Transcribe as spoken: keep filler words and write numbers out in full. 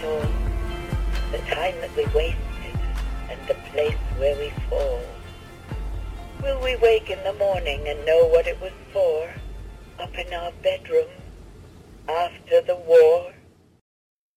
all, the time that we wasted, and the place where we fall. Will we wake in the morning and know what it was for, up in our bedroom, after the war?